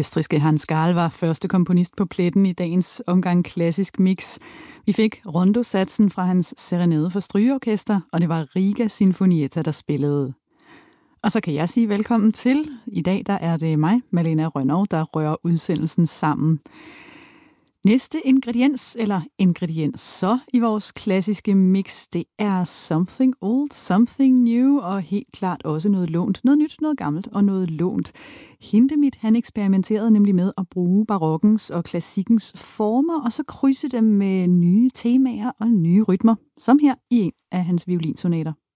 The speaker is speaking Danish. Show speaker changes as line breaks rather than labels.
østrigske Hans Gahl var første komponist på pletten i dagens omgang klassisk mix. Vi fik rondosatsen fra hans Serenade for strygeorkester, og det var Riga Sinfonietta, der spillede. Og så kan jeg sige velkommen til. I dag der er det mig, Malena Rønnow, der rører udsendelsen sammen. Næste ingredienser i vores klassiske mix, det er something old, something new, og helt klart også noget lånt. Noget nyt, noget gammelt og noget lånt. Hindemith, han eksperimenterede nemlig med at bruge barokkens og klassikkens former, og så krydse dem med nye temaer og nye rytmer, som her i en af hans violinsonater.